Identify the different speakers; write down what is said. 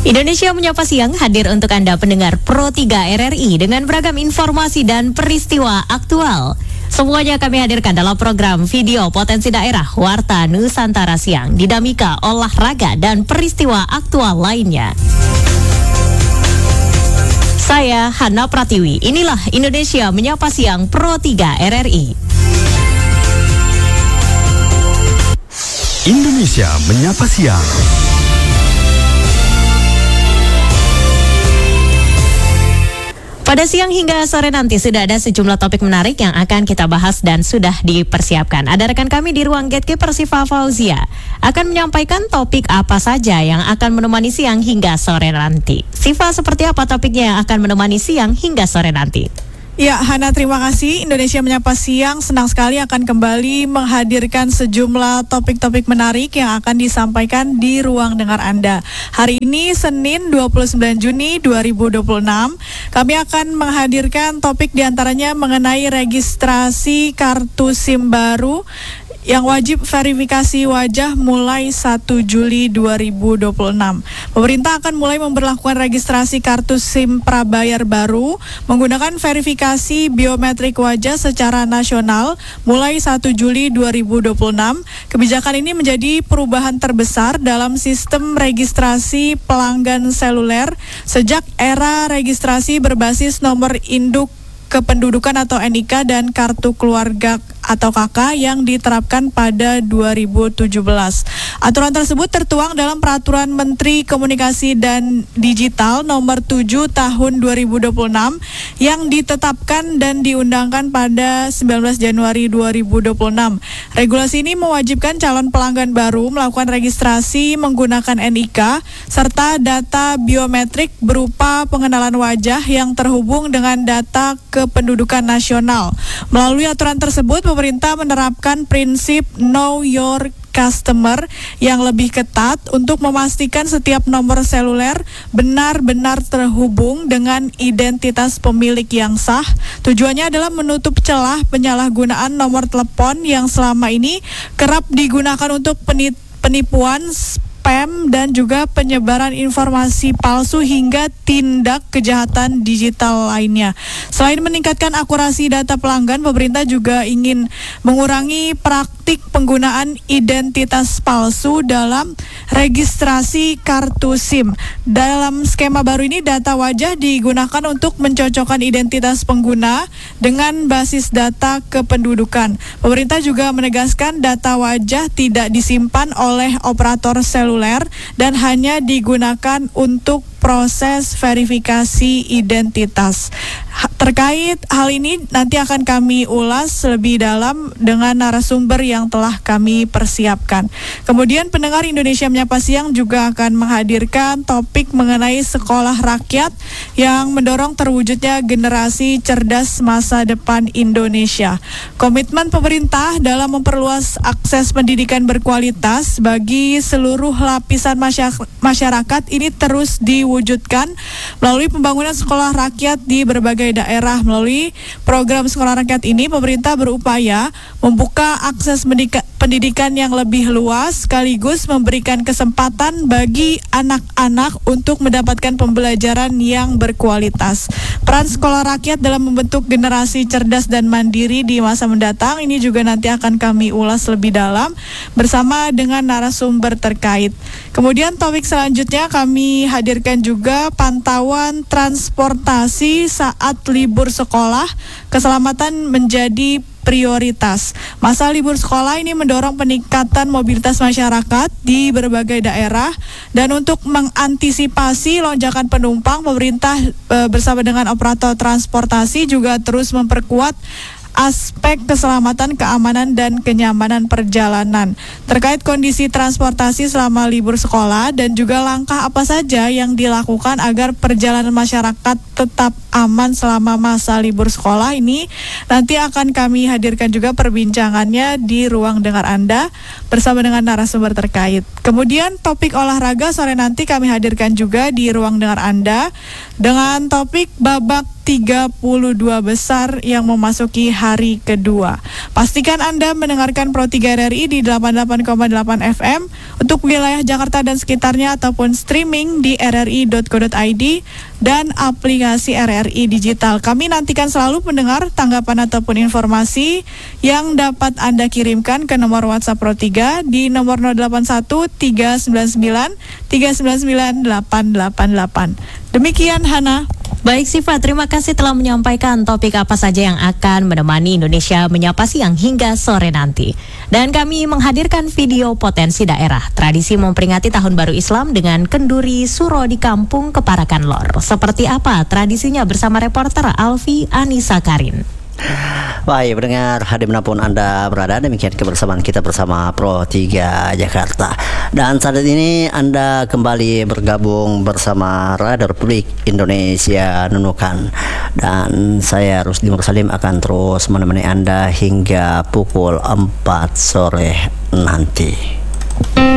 Speaker 1: Indonesia Menyapa Siang hadir untuk Anda pendengar Pro 3 RRI dengan beragam informasi dan peristiwa aktual. Semuanya kami hadirkan dalam program video Potensi Daerah Warta Nusantara Siang, dinamika, olahraga, dan peristiwa aktual lainnya. Saya Hana Pratiwi, inilah Indonesia Menyapa Siang Pro 3 RRI.
Speaker 2: Indonesia Menyapa Siang.
Speaker 1: Pada siang hingga sore nanti sudah ada sejumlah topik menarik yang akan kita bahas dan sudah dipersiapkan. Ada rekan kami di ruang Gatekeeper Siva Fauzia akan menyampaikan topik apa saja yang akan menemani siang hingga sore nanti. Siva, seperti apa topiknya yang akan menemani siang hingga sore nanti?
Speaker 3: Ya, Hana, terima kasih. Indonesia Menyapa Siang senang sekali akan kembali menghadirkan sejumlah topik-topik menarik yang akan disampaikan di ruang dengar Anda. Hari ini Senin 29 Juni 2026, kami akan menghadirkan topik diantaranya mengenai registrasi kartu SIM baru yang wajib verifikasi wajah mulai 1 Juli 2026. Pemerintah akan mulai memberlakukan registrasi kartu SIM prabayar baru menggunakan verifikasi biometrik wajah secara nasional mulai 1 Juli 2026. Kebijakan ini menjadi perubahan terbesar dalam sistem registrasi pelanggan seluler sejak era registrasi berbasis nomor induk kependudukan atau NIK dan kartu keluarga atau KK yang diterapkan pada 2017. Aturan tersebut tertuang dalam Peraturan Menteri Komunikasi dan Digital Nomor 7 Tahun 2026 yang ditetapkan dan diundangkan pada 19 Januari 2026. Regulasi ini mewajibkan calon pelanggan baru melakukan registrasi menggunakan NIK serta data biometrik berupa pengenalan wajah yang terhubung dengan data kependudukan nasional. Melalui aturan tersebut, pemerintah menerapkan prinsip Know Your Customer yang lebih ketat untuk memastikan setiap nomor seluler benar-benar terhubung dengan identitas pemilik yang sah. Tujuannya adalah menutup celah penyalahgunaan nomor telepon yang selama ini kerap digunakan untuk penipuan, spam, dan juga penyebaran informasi palsu hingga tindak kejahatan digital lainnya. Selain meningkatkan akurasi data pelanggan, pemerintah juga ingin mengurangi praktik penggunaan identitas palsu dalam registrasi kartu SIM. Dalam skema baru ini, data wajah digunakan untuk mencocokkan identitas pengguna dengan basis data kependudukan. Pemerintah juga menegaskan data wajah tidak disimpan oleh operator seluler dan hanya digunakan untuk proses verifikasi identitas. Terkait hal ini nanti akan kami ulas lebih dalam dengan narasumber yang telah kami persiapkan. Kemudian pendengar Indonesia Menyapa Siang juga akan menghadirkan topik mengenai sekolah rakyat yang mendorong terwujudnya generasi cerdas masa depan Indonesia. Komitmen pemerintah dalam memperluas akses pendidikan berkualitas bagi seluruh lapisan masyarakat ini terus diwujudkan melalui pembangunan sekolah rakyat di berbagai daerah. Melalui program sekolah rakyat ini, pemerintah berupaya membuka akses pendidikan yang lebih luas sekaligus memberikan kesempatan bagi anak-anak untuk mendapatkan pembelajaran yang berkualitas. Peran sekolah rakyat dalam membentuk generasi cerdas dan mandiri di masa mendatang ini juga nanti akan kami ulas lebih dalam bersama dengan narasumber terkait. Kemudian topik selanjutnya kami hadirkan juga pantauan transportasi saat libur sekolah, keselamatan menjadi prioritas. Masa libur sekolah ini mendorong peningkatan mobilitas masyarakat di berbagai daerah, dan untuk mengantisipasi lonjakan penumpang, pemerintah bersama dengan operator transportasi juga terus memperkuat aspek keselamatan, keamanan, dan kenyamanan perjalanan. Terkait kondisi transportasi selama libur sekolah dan juga langkah apa saja yang dilakukan agar perjalanan masyarakat tetap aman selama masa libur sekolah ini, nanti akan kami hadirkan juga perbincangannya di ruang dengar Anda bersama dengan narasumber terkait. Kemudian topik olahraga sore nanti kami hadirkan juga di ruang dengar Anda dengan topik babak 32 besar yang memasuki hari kedua. Pastikan Anda mendengarkan Pro 3 RRI di 88,8 FM untuk wilayah Jakarta dan sekitarnya ataupun streaming di rri.co.id dan aplikasi RRI Digital. Kami nantikan selalu pendengar tanggapan ataupun informasi yang dapat Anda kirimkan ke nomor WhatsApp Pro 3 di nomor 081 399 399 888. Demikian Hana.
Speaker 1: Baik Siva, terima kasih telah menyampaikan topik apa saja yang akan menemani Indonesia Menyapa Siang hingga sore nanti. Dan kami menghadirkan video potensi daerah, tradisi memperingati Tahun Baru Islam dengan kenduri suro di kampung Keparakan Lor. Seperti apa tradisinya bersama reporter Alfi Anissa Karin.
Speaker 4: Baik, pendengar dimanapun Anda berada, demikian kebersamaan kita bersama Pro 3 Jakarta. Dan saat ini Anda kembali bergabung bersama Radio Republik Indonesia Nunukan. Dan saya Rusdi Mursalim akan terus menemani Anda hingga pukul 4 sore nanti.